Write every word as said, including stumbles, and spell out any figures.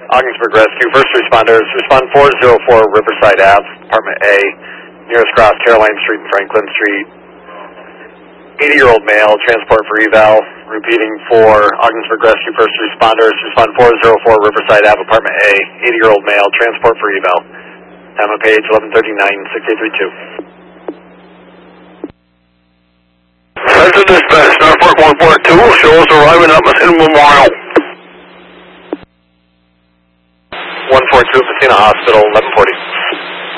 Ogdensburg Rescue. First responders, respond four oh four Riverside Ave, Apartment A, nearest cross Caroline Street and Franklin Street. eighty-year-old male, transport for eval. Repeating for Ogdensburg Rescue. First responders, respond four oh four Riverside Ave, Apartment A, eighty-year-old male, transport for eval. Time of page eleven thirty-nine, six eight three two. President Dispatch, Norfolk one four two, show us arriving at Messina Memorial. one four two, Messina Hospital, eleven forty.